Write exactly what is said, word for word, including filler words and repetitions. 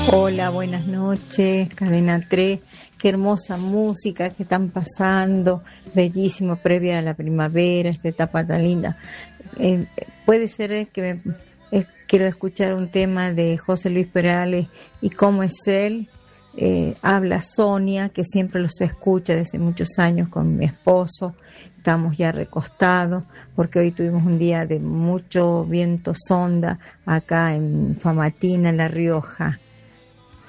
Hola, buenas noches, Cadena tres. Qué hermosa música que están pasando, bellísimo, previa a la primavera, esta etapa tan linda. Eh, puede ser eh, que me, eh, quiero escuchar un tema de José Luis Perales y cómo es él. Eh, habla Sonia, que siempre los escucha desde muchos años con mi esposo. Estamos ya recostados porque hoy tuvimos un día de mucho viento sonda acá en Famatina, en La Rioja.